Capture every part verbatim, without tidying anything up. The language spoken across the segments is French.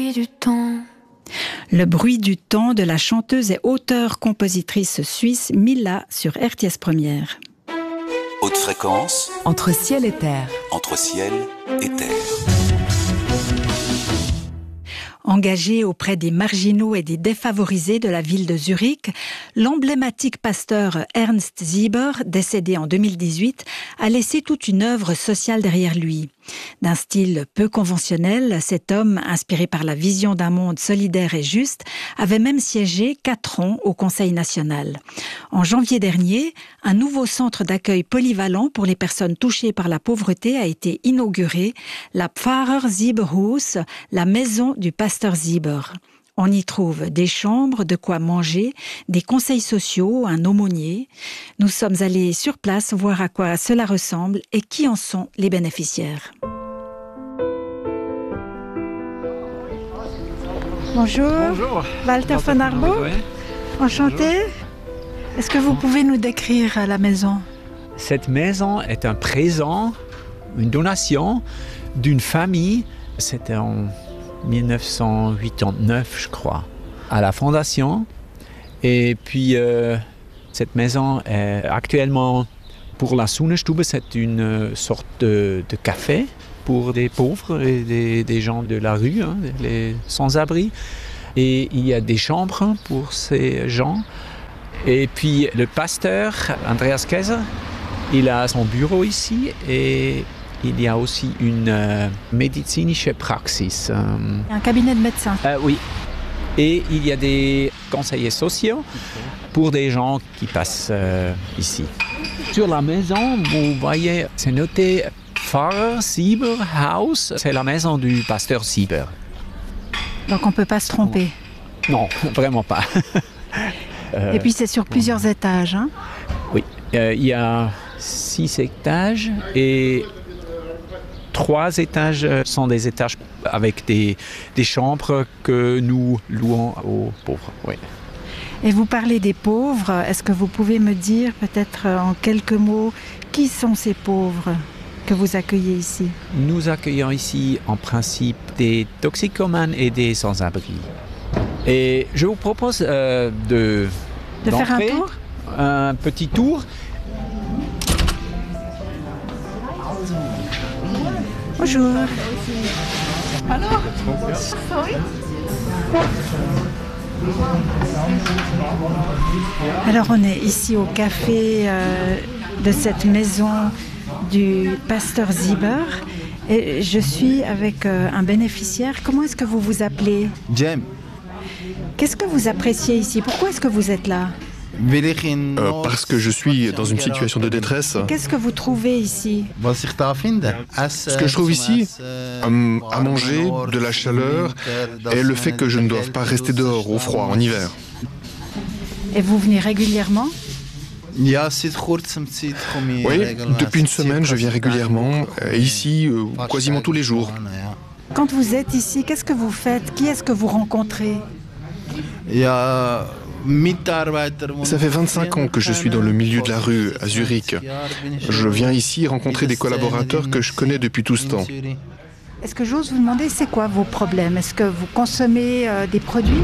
bruit du temps. Le bruit du temps de la chanteuse et auteure-compositrice suisse Mila sur R T S Première. Haute fréquence. Entre ciel et terre. Entre ciel et terre. Engagé auprès des marginaux et des défavorisés de la ville de Zurich, l'emblématique pasteur Ernst Sieber, décédé en deux mille dix-huit, a laissé toute une œuvre sociale derrière lui. D'un style peu conventionnel, cet homme, inspiré par la vision d'un monde solidaire et juste, avait même siégé quatre ans au Conseil national. En janvier dernier, un nouveau centre d'accueil polyvalent pour les personnes touchées par la pauvreté a été inauguré, la Pfarrer Sieberhaus, la maison du pasteur Sieber. On y trouve des chambres, de quoi manger, des conseils sociaux, un aumônier. Nous sommes allés sur place voir à quoi cela ressemble et qui en sont les bénéficiaires. Bonjour. Bonjour. Walter von Arbo. Enchanté. Est-ce que vous pouvez nous décrire la maison? Cette maison est un présent, une donation d'une famille. C'était en dix-neuf cent quatre-vingt-neuf, je crois, à la fondation. Et puis, euh, cette maison est actuellement, pour la Sonnenstube, c'est une sorte de, de café pour des pauvres et des, des gens de la rue, hein, les sans-abri. Et il y a des chambres pour ces gens. Et puis, le pasteur, Andreas Kaiser, il a son bureau ici et il y a aussi une euh, médizinische Praxis. Euh, un cabinet de médecins. Euh, oui. Et il y a des conseillers sociaux pour des gens qui passent euh, ici. Sur la maison, vous voyez, c'est noté Pfarrer Sieber Haus. C'est la maison du pasteur Sieber. Donc on ne peut pas se tromper. Non, vraiment pas. euh, Et puis c'est sur plusieurs euh, étages. Hein? Oui, euh, il y a six étages et trois étages sont des étages avec des, des chambres que nous louons aux pauvres. Oui. Et vous parlez des pauvres. Est-ce que vous pouvez me dire peut-être en quelques mots qui sont ces pauvres que vous accueillez ici? Nous accueillons ici en principe des toxicomanes et des sans-abri. Et je vous propose euh, de, de faire un tour, un petit tour. Bonjour. Alors, oui. Alors on est ici au café euh, de cette maison du pasteur Sieber et je suis avec euh, un bénéficiaire. Comment est-ce que vous vous appelez? James. Qu'est-ce que vous appréciez ici? Pourquoi est-ce que vous êtes là? Euh, parce que je suis dans une situation de détresse. Qu'est-ce que vous trouvez ici? Ce que je trouve ici, euh, à manger, de la chaleur et le fait que je ne doive pas rester dehors au froid en hiver. Et vous venez régulièrement? Oui, depuis une semaine, je viens régulièrement, euh, ici, euh, quasiment tous les jours. Quand vous êtes ici, qu'est-ce que vous faites? Qui est-ce que vous rencontrez? Ça fait vingt-cinq ans que je suis dans le milieu de la rue, à Zurich. Je viens ici rencontrer des collaborateurs que je connais depuis tout ce temps. Est-ce que j'ose vous demander, c'est quoi vos problèmes? Est-ce que vous consommez euh, des produits?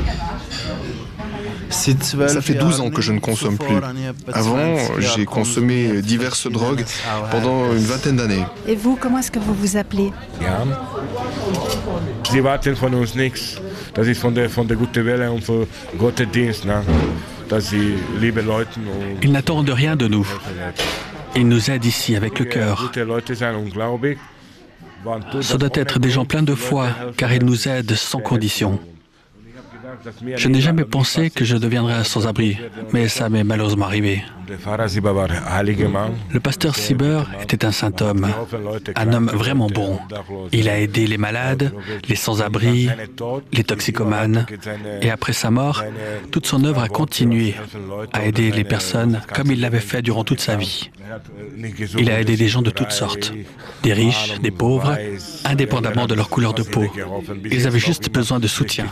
Ça fait douze ans que je ne consomme plus. Avant, j'ai consommé diverses drogues pendant une vingtaine d'années. Et vous, comment est-ce que vous vous appelez? Sie warten von uns nichts. Das ist von der, von der guten Welle und von Gottesdienst, ne? Dass sie liebe Leute und Ils n'attendent rien de nous. Ils nous aident ici avec le cœur. Ce doit être des gens pleins de foi, car ils nous aident sans condition. Je n'ai jamais pensé que je deviendrais un sans-abri, mais ça m'est malheureusement arrivé. Le pasteur Sieber était un saint homme, un homme vraiment bon. Il a aidé les malades, les sans-abri, les toxicomanes, et après sa mort, toute son œuvre a continué à aider les personnes comme il l'avait fait durant toute sa vie. Il a aidé des gens de toutes sortes, des riches, des pauvres, indépendamment de leur couleur de peau. Ils avaient juste besoin de soutien.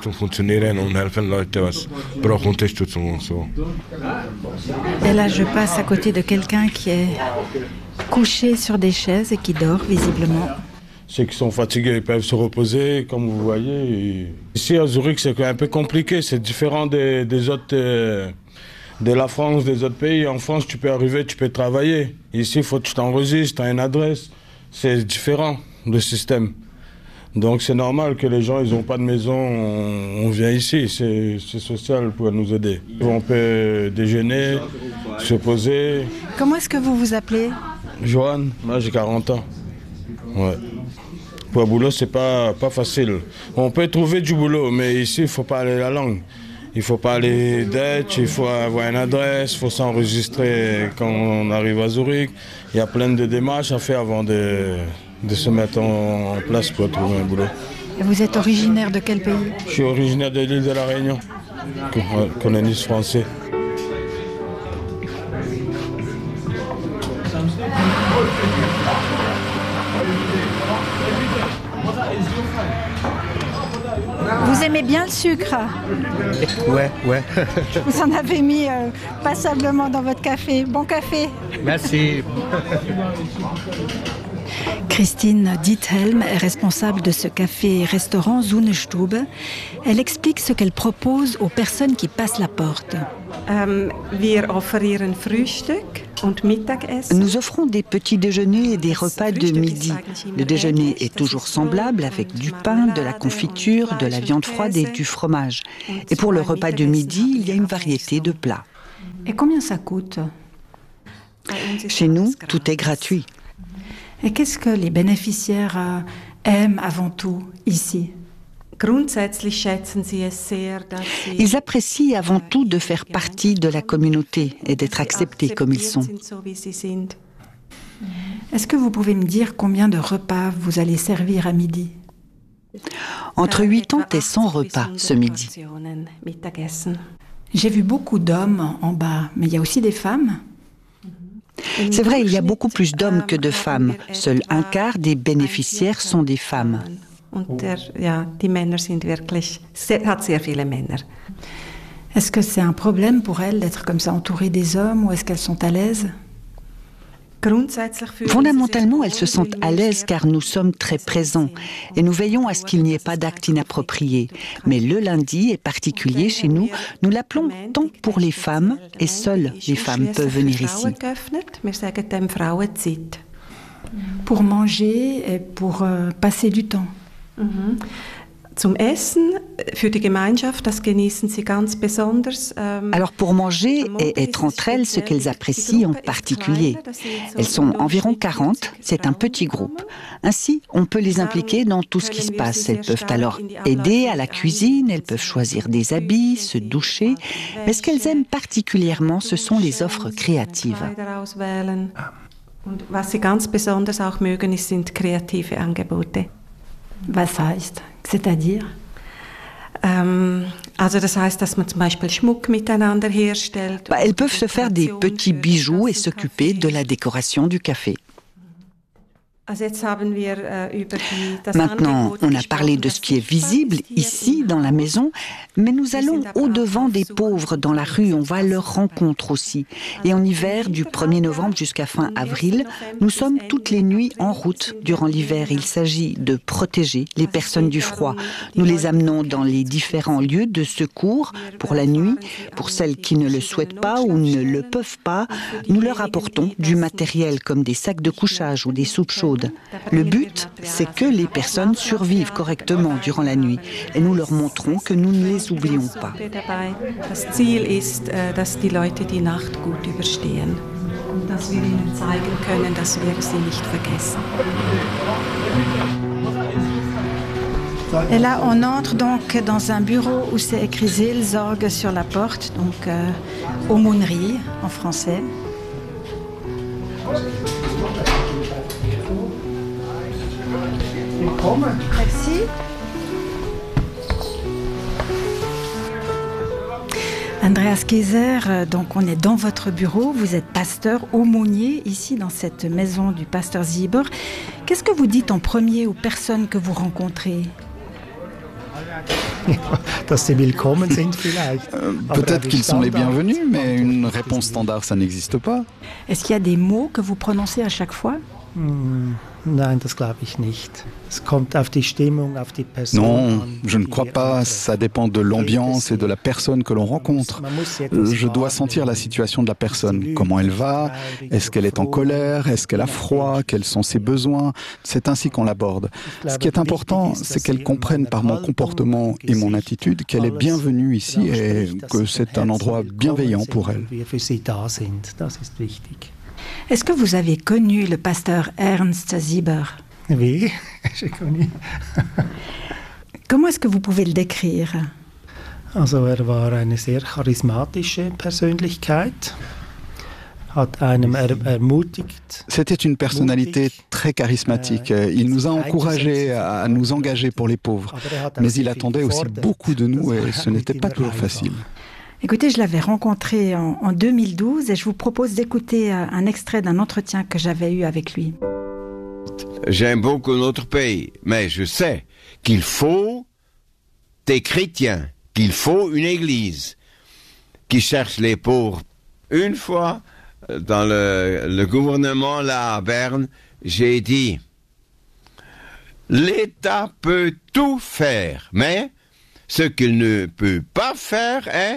Et là, je passe à côté de quelqu'un qui est couché sur des chaises et qui dort visiblement. Ceux qui sont fatigués, ils peuvent se reposer, comme vous voyez. Et ici, à Zurich, c'est un peu compliqué. C'est différent des, des autres, euh, de la France, des autres pays. En France, tu peux arriver, tu peux travailler. Ici, il faut que tu t'enregistres, tu as une adresse. C'est différent, le système. Donc, c'est normal que les gens, ils n'ont pas de maison. On, on vient ici. C'est social pour nous aider. On peut déjeuner, se poser. Comment est-ce que vous vous appelez? Johan, moi j'ai quarante ans. Ouais. Pour le boulot, c'est pas, pas facile. On peut trouver du boulot, mais ici, il ne faut pas parler la langue. Il faut parler Dutch, il faut avoir une adresse, il faut s'enregistrer quand on arrive à Zurich. Il y a plein de démarches à faire avant de, de se mettre en, en place pour trouver un boulot. Et vous êtes originaire de quel pays? Je suis originaire de l'île de la Réunion, coloniste français. Vous aimez bien le sucre? Ouais, ouais. Vous en avez mis euh, passablement dans votre café. Bon café. Merci. Christine Diethelm est responsable de ce café-restaurant Zunestube. Elle explique ce qu'elle propose aux personnes qui passent la porte. Um, wir offerieren Frühstück. Nous offrons des petits déjeuners et des repas de midi. Le déjeuner est toujours semblable avec du pain, de la confiture, de la viande froide et du fromage. Et pour le repas de midi, il y a une variété de plats. Et combien ça coûte? Chez nous, tout est gratuit. Et qu'est-ce que les bénéficiaires euh, aiment avant tout ici? Ils apprécient avant tout de faire partie de la communauté et d'être acceptés comme ils sont. Est-ce que vous pouvez me dire combien de repas vous allez servir à midi? Entre quatre-vingts et cent repas ce midi. J'ai vu beaucoup d'hommes en bas, mais il y a aussi des femmes? C'est vrai, il y a beaucoup plus d'hommes que de femmes. Seul un quart des bénéficiaires sont des femmes. Est-ce que c'est un problème pour elles d'être comme ça entourées des hommes ou est-ce qu'elles sont à l'aise? Fondamentalement, elles se sentent à l'aise car nous sommes très présents et nous veillons à ce qu'il n'y ait pas d'actes inappropriés. Mais le lundi est particulier chez nous, nous l'appelons temps pour les femmes et seules les femmes peuvent venir ici. Pour manger et pour euh, passer du temps. Mhm. Zum Essen, für die Gemeinschaft, das genießen sie ganz besonders. Alors pour manger et être entre elles, ce qu'elles apprécient en particulier. Elles sont environ quarante, c'est un petit groupe. Ainsi, on peut les impliquer dans tout ce qui se passe. Elles peuvent alors aider à la cuisine, elles peuvent choisir des habits, se doucher. Mais ce qu'elles aiment particulièrement, ce sont les offres créatives. Und was sie ganz besonders auch mögen, sind kreative Angebote. Was heißt? C'est-à-dire? Ähm, also das heißt, dass man zum Beispiel Schmuck miteinander herstellt. Bah, elles peuvent se faire des petits bijoux et s'occuper de la décoration du café. Maintenant, on a parlé de ce qui est visible ici, dans la maison, mais nous allons au-devant des pauvres dans la rue, on va à leur rencontre aussi. Et en hiver, du premier novembre jusqu'à fin avril, nous sommes toutes les nuits en route. Durant l'hiver, il s'agit de protéger les personnes du froid. Nous les amenons dans les différents lieux de secours pour la nuit. Pour celles qui ne le souhaitent pas ou ne le peuvent pas, nous leur apportons du matériel comme des sacs de couchage ou des soupes chaudes. Le but, c'est que les personnes survivent correctement durant la nuit et nous leur montrons que nous ne les oublions pas. Das Ziel ist, dass die Leute die Nacht gut überstehen und dass wir ihnen zeigen können, dass wir sie nicht vergessen. Et là, on entre donc dans un bureau où c'est écrit Seelsorge sur la porte, donc euh, aumônerie en français. Merci. Andreas Kaiser, donc on est dans votre bureau, vous êtes pasteur aumônier ici dans cette maison du pasteur Sieber. Qu'est-ce que vous dites en premier aux personnes que vous rencontrez? Peut-être qu'ils sont les bienvenus, mais une réponse standard, ça n'existe pas. Est-ce qu'il y a des mots que vous prononcez à chaque fois? Nein, das glaube ich nicht. Es kommt auf die Stimmung, auf die Person. Non, je ne crois pas. Ça dépend de l'ambiance et de la personne que l'on rencontre. Je dois sentir la situation de la personne. Comment elle va? Est-ce qu'elle est en colère? Est-ce qu'elle a froid? Quels sont ses besoins? C'est ainsi qu'on l'aborde. Ce qui est important, c'est qu'elle comprenne par mon comportement et mon attitude qu'elle est bienvenue ici et que c'est un endroit bienveillant pour elle. Est-ce que vous avez connu le pasteur Ernst Sieber? Oui, j'ai connu. Comment est-ce que vous pouvez le décrire? Also er war eine sehr charismatische Persönlichkeit. Hat einem er, ermutigt. C'était une personnalité très charismatique. Il nous a encouragés à nous engager pour les pauvres. Mais il attendait aussi beaucoup de nous et ce n'était pas toujours facile. Écoutez, je l'avais rencontré en, en deux mille douze et je vous propose d'écouter un extrait d'un entretien que j'avais eu avec lui. J'aime beaucoup notre pays, mais je sais qu'il faut des chrétiens, qu'il faut une église qui cherche les pauvres. Une fois, dans le, le gouvernement là à Berne, j'ai dit, l'État peut tout faire, mais ce qu'il ne peut pas faire est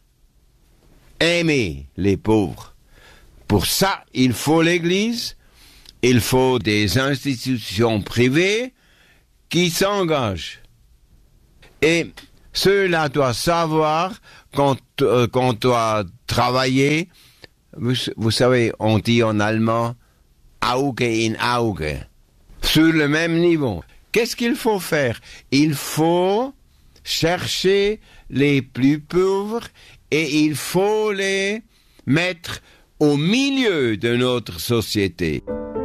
aimer les pauvres. Pour ça, il faut l'Église, il faut des institutions privées qui s'engagent. Et cela doit savoir qu'on euh, qu'on doit travailler. Vous, vous savez, on dit en allemand Auge in Auge, sur le même niveau. Qu'est-ce qu'il faut faire? Il faut chercher les plus pauvres et il faut les mettre au milieu de notre société.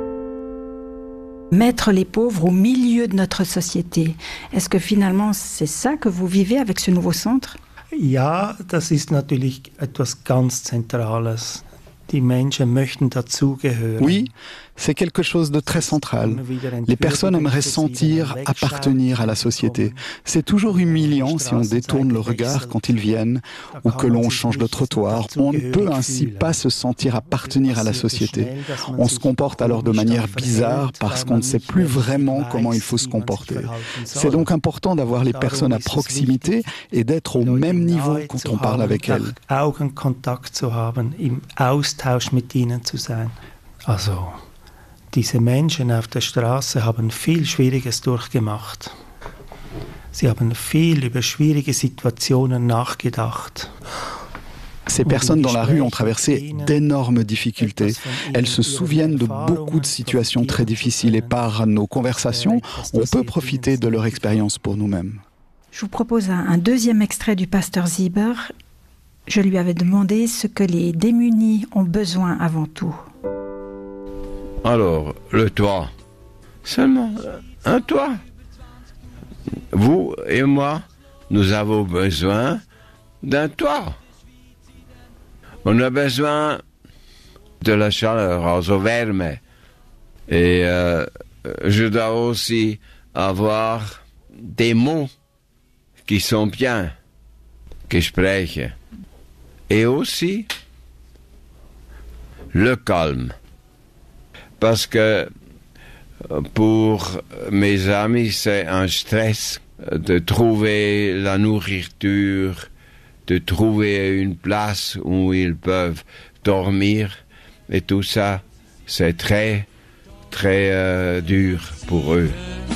Mettre les pauvres au milieu de notre société. Est-ce que finalement c'est ça que vous vivez avec ce nouveau centre? Ja, das ist natürlich etwas ganz Zentrales. Die Menschen möchten dazugehören. Oui, c'est quelque chose de très central. Les personnes aimeraient sentir appartenir à la société. C'est toujours humiliant si on détourne le regard quand ils viennent ou que l'on change de trottoir. On ne peut ainsi pas se sentir appartenir à la société. On se comporte alors de manière bizarre parce qu'on ne sait plus vraiment comment il faut se comporter. C'est donc important d'avoir les personnes à proximité et d'être au même niveau quand on parle avec elles. Augenkontakt zu haben, im Austausch mit ihnen zu sein. Also, diese Menschen auf der Straße haben viel Schwieriges durchgemacht. Sie haben viel über schwierige Situationen nachgedacht. Ces personnes dans la rue ont traversé d'énormes difficultés. Elles se souviennent de beaucoup de situations très difficiles et par nos conversations, on peut profiter de leur expérience pour nous-mêmes. Je vous propose un, un deuxième extrait du pasteur Sieber. Je lui avais demandé ce que les démunis ont besoin avant tout. Alors, le toit. Seulement un toit. Vous et moi, nous avons besoin d'un toit. On a besoin de la chaleur, also Wärme. Et euh, je dois aussi avoir des mots qui sont bien, que je spreche. Et aussi le calme. Parce que pour mes amis, c'est un stress de trouver la nourriture, de trouver une place où ils peuvent dormir. Et tout ça, c'est très, très euh, dur pour eux.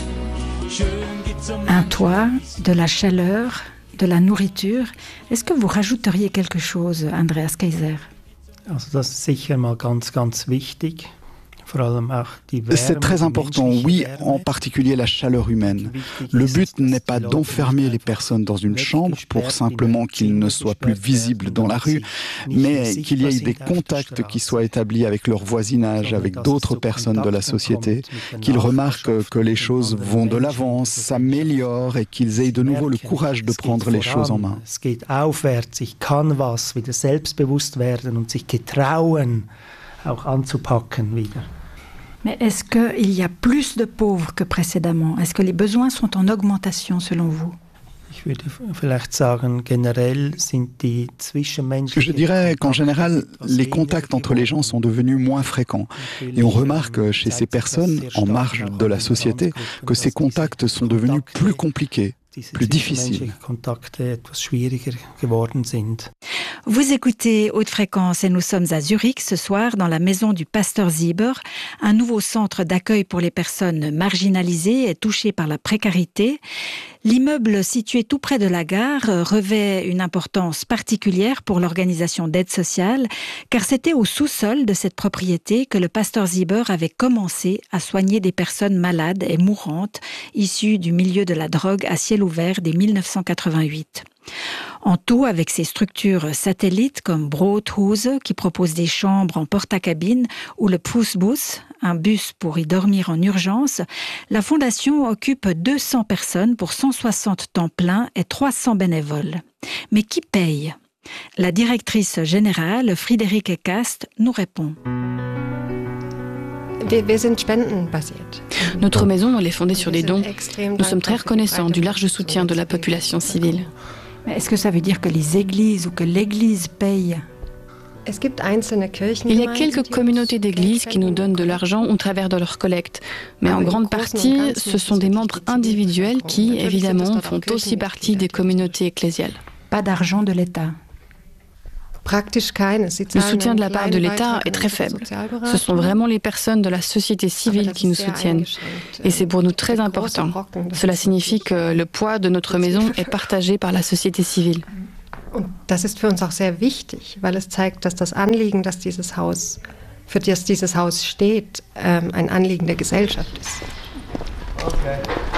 Un toit, de la chaleur, de la nourriture. Est-ce que vous rajouteriez quelque chose, Andreas Kaiser? Also das ist sicher mal ganz, ganz wichtig. C'est très important, oui, en particulier la chaleur humaine. Le but n'est pas d'enfermer les personnes dans une chambre pour simplement qu'ils ne soient plus visibles dans la rue, mais qu'il y ait des contacts qui soient établis avec leur voisinage, avec d'autres personnes de la société, qu'ils remarquent que les choses vont de l'avant, s'améliorent et qu'ils aient de nouveau le courage de prendre les choses en main. Es geht aufwärts, ich kann was, wieder selbstbewusst werden und sich getrauen, auch anzupacken wieder. Mais est-ce qu'il y a plus de pauvres que précédemment? Est-ce que les besoins sont en augmentation selon vous? Je dirais qu'en général, les contacts entre les gens sont devenus moins fréquents. Et on remarque chez ces personnes, en marge de la société, que ces contacts sont devenus plus compliqués, plus difficiles. Vous écoutez Haute Fréquence et nous sommes à Zurich ce soir dans la maison du pasteur Sieber, un nouveau centre d'accueil pour les personnes marginalisées et touchées par la précarité. L'immeuble situé tout près de la gare revêt une importance particulière pour l'organisation d'aide sociale, car c'était au sous-sol de cette propriété que le pasteur Sieber avait commencé à soigner des personnes malades et mourantes issues du milieu de la drogue à ciel ouvert dès mille neuf cent quatre-vingt-huit. En tout, avec ses structures satellites comme Brothuse, qui propose des chambres en porte-à-cabine, ou le Fußbus, un bus pour y dormir en urgence, la Fondation occupe deux cents personnes pour cent soixante temps plein et trois cents bénévoles. Mais qui paye ? La directrice générale, Friederike Kast, nous répond. Notre maison, elle est fondée sur des dons. Nous sommes très reconnaissants du large soutien de la population civile. Mais est-ce que ça veut dire que les églises ou que l'Église paye ? Il y a quelques communautés d'églises qui nous donnent de l'argent au travers de leurs collectes. Mais en grande partie, ce sont des membres individuels qui, évidemment, font aussi partie des communautés ecclésiales. Pas d'argent de l'État. Le soutien de la part de l'État est très faible. Ce sont vraiment les personnes de la société civile qui nous soutiennent. Et c'est pour nous très important. Cela signifie que le poids de notre maison est partagé par la société civile. Und das ist für uns auch sehr wichtig, weil es zeigt, dass das Anliegen, dass dieses Haus, für das dieses Haus steht, ein Anliegen der Gesellschaft ist. Okay.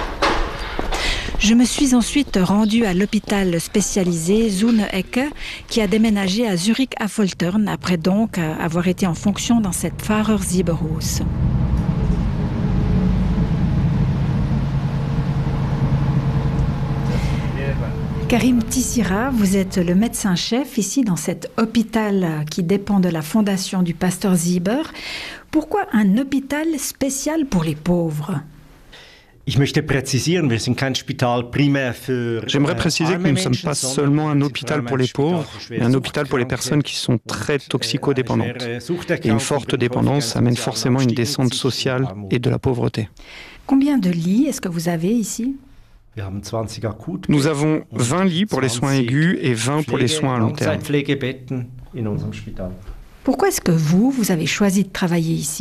Je me suis ensuite rendue à l'hôpital spécialisé Zune-Ecke, qui a déménagé à Zurich-Affoltern, après donc avoir été en fonction dans cette Pfarrer-Sieberhaus. Karim Tissira, vous êtes le médecin-chef ici dans cet hôpital qui dépend de la fondation du pasteur Sieber. Pourquoi un hôpital spécial pour les pauvres ? J'aimerais préciser que nous ne sommes pas seulement un hôpital pour les pauvres, mais un hôpital pour les personnes qui sont très toxicodépendantes. Et une forte dépendance amène forcément une descente sociale et de la pauvreté. Combien de lits est-ce que vous avez ici ? Nous avons vingt lits pour les soins aigus et vingt pour les soins à long terme. Pourquoi est-ce que vous, vous avez choisi de travailler ici ?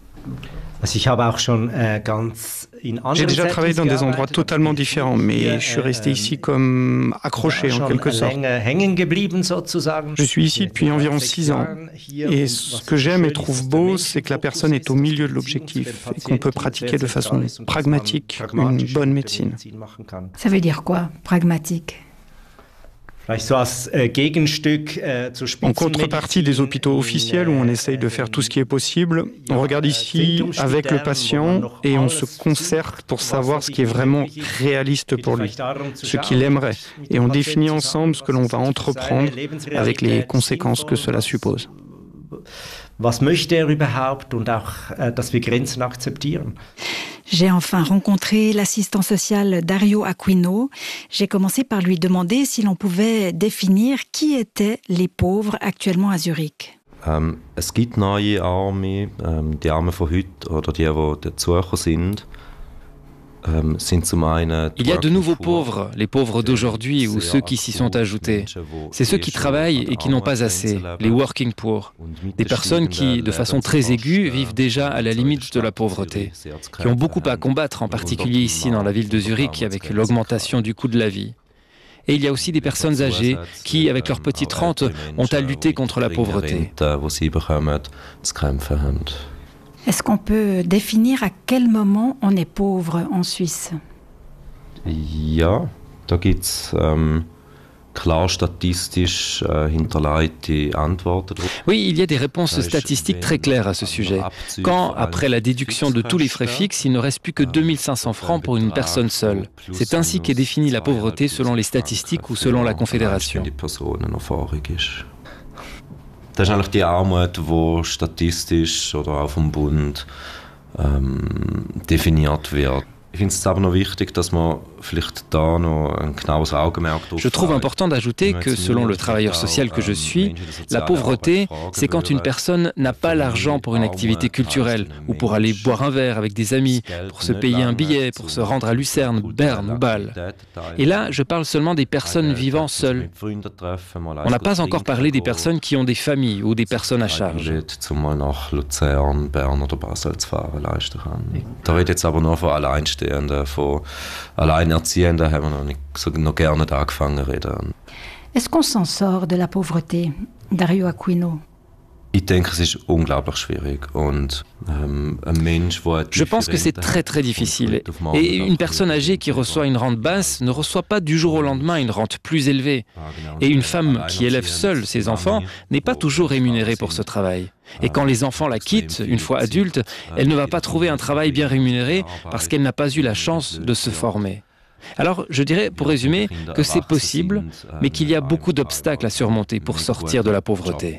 J'ai déjà travaillé dans des endroits totalement différents, mais je suis resté ici comme accroché en quelque sorte. Je suis ici depuis environ six ans, et ce que j'aime et trouve beau, c'est que la personne est au milieu de l'objectif et qu'on peut pratiquer de façon pragmatique une bonne médecine. Ça veut dire quoi, pragmatique ? En contrepartie des hôpitaux officiels où on essaye de faire tout ce qui est possible, on regarde ici avec le patient et on se concerte pour savoir ce qui est vraiment réaliste pour lui, ce qu'il aimerait, et on définit ensemble ce que l'on va entreprendre avec les conséquences que cela suppose. Was möchte er überhaupt und auch, dass wir Grenzen akzeptieren. J'ai enfin rencontré l'assistant social Dario Aquino. J'ai commencé par lui demander si l'on pouvait définir qui étaient les pauvres actuellement à Zurich. Um, es gibt neue Arme, um, die Arme von heute oder die, die dazugekommen sind. Il y a de nouveaux pauvres, les pauvres d'aujourd'hui ou ceux qui s'y sont ajoutés. C'est ceux qui travaillent et qui n'ont pas assez, les working poor. Des personnes qui, de façon très aiguë, vivent déjà à la limite de la pauvreté, qui ont beaucoup à combattre, en particulier ici dans la ville de Zurich, avec l'augmentation du coût de la vie. Et il y a aussi des personnes âgées qui, avec leurs petites rentes, ont à lutter contre la pauvreté. Est-ce qu'on peut définir à quel moment on est pauvre en Suisse ? Ja, da gibt's ähm, klar statistisch äh, hinterlegte Antworten. Oui, il y a des réponses statistiques très claires à ce sujet. Quand, après la déduction de tous les frais fixes, il ne reste plus que deux mille cinq cents francs pour une personne seule. C'est ainsi qu'est définie la pauvreté selon les statistiques ou selon la Confédération. Das ist eigentlich die Armut, die statistisch oder auch vom Bund ähm, definiert wird. Ich finde es aber noch wichtig, dass man Je trouve important d'ajouter que, selon le travailleur social que je suis, la pauvreté, c'est quand une personne n'a pas l'argent pour une activité culturelle, ou pour aller boire un verre avec des amis, pour se payer un billet, pour se rendre à Lucerne, Berne ou Bâle. Et là, je parle seulement des personnes vivant seules. On n'a pas encore parlé des personnes qui ont des familles ou des personnes à charge. Da redet jetzt aber nur von Alleinstehenden, von Alleinerziehenden haben wir noch nicht so noch gerne angefangen zu reden. Est-ce qu'on s'en sort de la pauvreté, Dario Aquino? Ich denke, es ist unglaublich schwierig. Und, ähm, ein Mensch, Je pense que c'est très très difficile. Et une personne âgée qui reçoit une rente basse ne reçoit pas du jour au lendemain une rente plus élevée. Et une femme qui élève seule ses enfants n'est pas toujours rémunérée pour ce travail. Et quand les enfants la quittent, une fois adulte, elle ne va pas trouver un travail bien rémunéré parce qu'elle n'a pas eu la chance de se former. Alors, je dirais, pour résumer, que c'est possible, mais qu'il y a beaucoup d'obstacles à surmonter pour sortir de la pauvreté.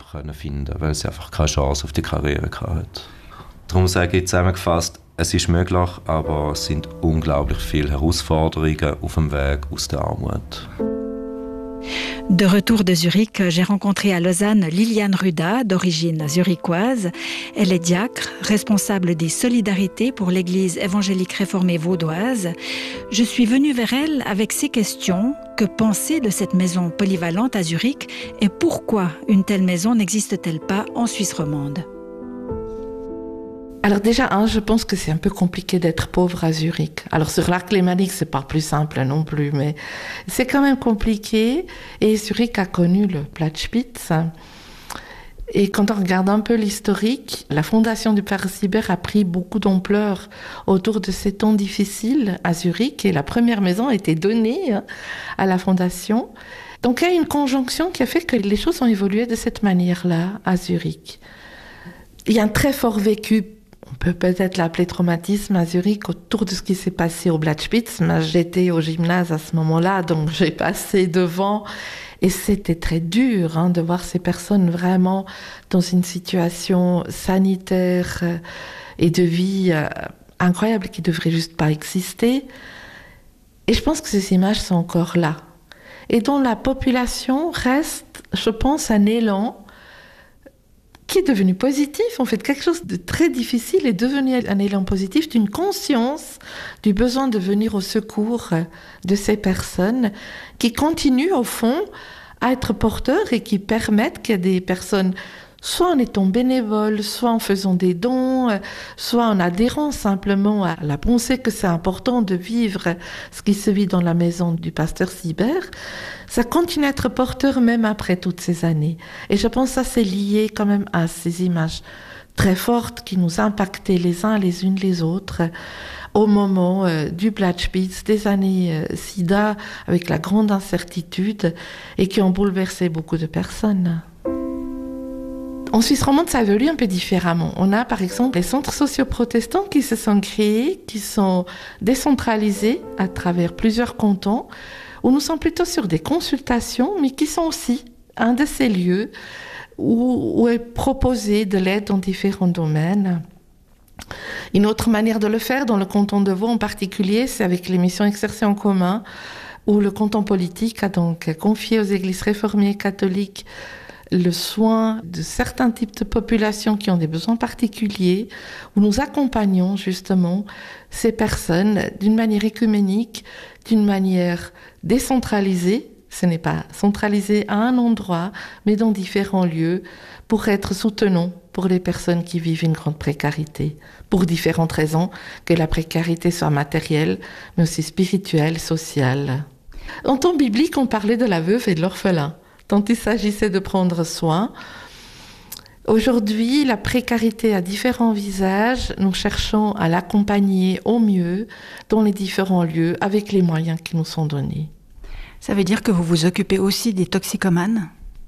Darum sage ich zusammengefasst, es ist möglich, aber es sind unglaublich viele Herausforderungen auf dem Weg aus der Armut. De retour de Zurich, j'ai rencontré à Lausanne Liliane Ruda, d'origine zurichoise. Elle est diacre, responsable des solidarités pour l'Église évangélique réformée vaudoise. Je suis venue vers elle avec ces questions. Que penser de cette maison polyvalente à Zurich et pourquoi une telle maison n'existe-t-elle pas en Suisse romande? Alors déjà, hein, je pense que c'est un peu compliqué d'être pauvre à Zurich. Alors sur l'arc lémanique, c'est pas plus simple non plus, mais c'est quand même compliqué. Et Zurich a connu le Platzspitz. Et quand on regarde un peu l'historique, la fondation du Père Sibert a pris beaucoup d'ampleur autour de ces temps difficiles à Zurich. Et la première maison a été donnée à la fondation. Donc il y a une conjonction qui a fait que les choses ont évolué de cette manière-là à Zurich. Il y a un très fort vécu, on peut peut-être l'appeler traumatisme à Zurich, autour de ce qui s'est passé au Platzspitz. J'étais au gymnase à ce moment-là, donc j'ai passé devant. Et c'était très dur hein, de voir ces personnes vraiment dans une situation sanitaire et de vie euh, incroyable qui ne devrait juste pas exister. Et je pense que ces images sont encore là. Et dont la population reste, je pense, un élan qui est devenu positif. En fait, quelque chose de très difficile est devenu un élan positif d'une conscience du besoin de venir au secours de ces personnes qui continuent, au fond, à être porteurs et qui permettent qu'il y ait des personnes, soit en étant bénévoles, soit en faisant des dons, soit en adhérant simplement à la pensée que c'est important de vivre ce qui se vit dans la maison du pasteur Sibert, ça continue à être porteur même après toutes ces années. Et je pense que ça c'est lié quand même à ces images très fortes qui nous impactaient les uns les unes les autres au moment euh, du Platzspitz, des années euh, SIDA, avec la grande incertitude et qui ont bouleversé beaucoup de personnes. En Suisse romande, ça évolue un peu différemment. On a par exemple les centres socioprotestants qui se sont créés, qui sont décentralisés à travers plusieurs cantons, où nous sommes plutôt sur des consultations, mais qui sont aussi un de ces lieux où, où est proposé de l'aide dans différents domaines. Une autre manière de le faire, dans le canton de Vaud en particulier, c'est avec les missions exercées en commun, où le canton politique a donc confié aux églises réformées catholiques le soin de certains types de populations qui ont des besoins particuliers, où nous accompagnons justement ces personnes d'une manière écuménique, d'une manière décentralisée. Ce n'est pas centralisé à un endroit, mais dans différents lieux, pour être soutenant pour les personnes qui vivent une grande précarité, pour différentes raisons, que la précarité soit matérielle, mais aussi spirituelle, sociale. En temps biblique, on parlait de la veuve et de l'orphelin, tant il s'agissait de prendre soin. Aujourd'hui, la précarité a différents visages. Nous cherchons à l'accompagner au mieux dans les différents lieux avec les moyens qui nous sont donnés. Ça veut dire que vous vous occupez aussi des toxicomanes ?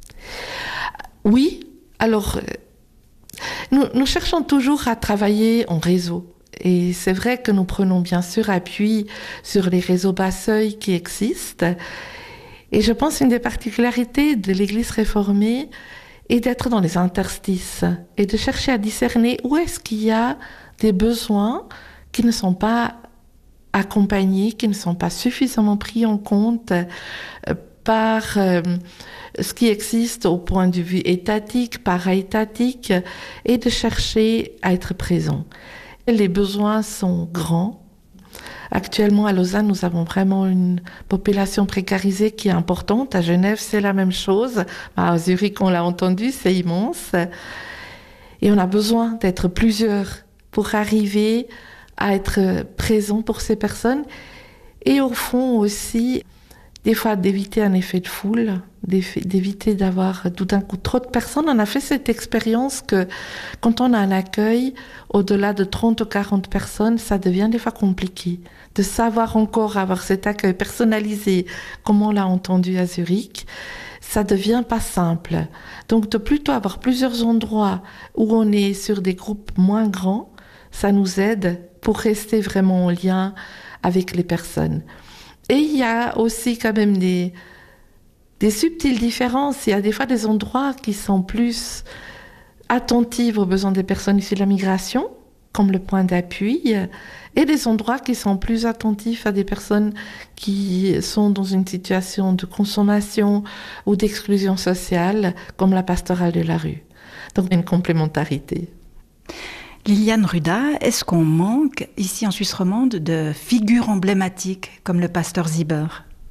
Oui. Alors, nous, nous cherchons toujours à travailler en réseau. Et c'est vrai que nous prenons bien sûr appui sur les réseaux bas seuil qui existent. Et je pense qu'une des particularités de l'Église réformée est d'être dans les interstices et de chercher à discerner où est-ce qu'il y a des besoins qui ne sont pas accompagnés, qui ne sont pas suffisamment pris en compte euh, par euh, ce qui existe au point de vue étatique, para-étatique, et de chercher à être présent. Les besoins sont grands. Actuellement, à Lausanne, nous avons vraiment une population précarisée qui est importante. À Genève, c'est la même chose. À Zurich, on l'a entendu, c'est immense. Et on a besoin d'être plusieurs pour arriver à être présent pour ces personnes. Et au fond aussi, des fois, d'éviter un effet de foule, d'éviter d'avoir tout d'un coup trop de personnes. On a fait cette expérience que quand on a un accueil, au-delà de trente ou quarante personnes, ça devient des fois compliqué. De savoir encore avoir cet accueil personnalisé, comme on l'a entendu à Zurich, ça devient pas simple. Donc de plutôt avoir plusieurs endroits où on est sur des groupes moins grands, ça nous aide pour rester vraiment en lien avec les personnes. Et il y a aussi quand même des, des subtiles différences. Il y a des fois des endroits qui sont plus attentifs aux besoins des personnes issues de la migration, comme le point d'appui, et des endroits qui sont plus attentifs à des personnes qui sont dans une situation de consommation ou d'exclusion sociale, comme la pastorale de la rue. Donc une complémentarité. Liliane Ruda, est-ce qu'on manque ici en Suisse romande de figures emblématiques comme le pasteur Sieber?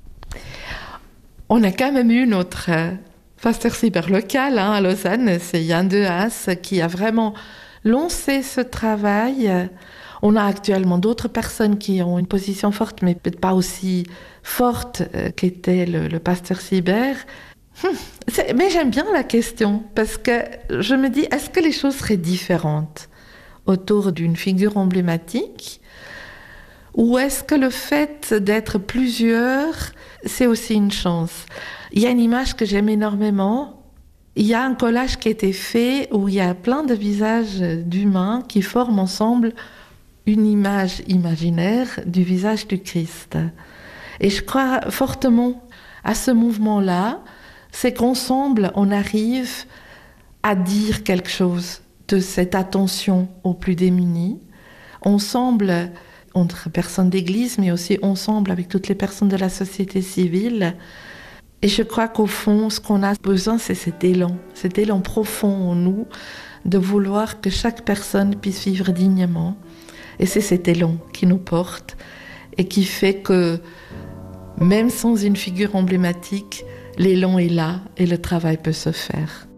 On a quand même eu notre pasteur Sieber local hein, à Lausanne, c'est Yann de Haas qui a vraiment lancé ce travail. On a actuellement d'autres personnes qui ont une position forte, mais peut-être pas aussi forte euh, qu'était le, le pasteur Sieber. Hum, mais j'aime bien la question, parce que je me dis, est-ce que les choses seraient différentes autour d'une figure emblématique, ou est-ce que le fait d'être plusieurs, c'est aussi une chance? Il y a une image que j'aime énormément. Il y a un collage qui a été fait où il y a plein de visages d'humains qui forment ensemble une image imaginaire du visage du Christ. Et je crois fortement à ce mouvement-là, c'est qu'ensemble, on arrive à dire quelque chose de cette attention aux plus démunis, ensemble entre personnes d'église, mais aussi ensemble avec toutes les personnes de la société civile. Et je crois qu'au fond, ce qu'on a besoin, c'est cet élan, cet élan profond en nous, de vouloir que chaque personne puisse vivre dignement. Et c'est cet élan qui nous porte et qui fait que, même sans une figure emblématique, l'élan est là et le travail peut se faire.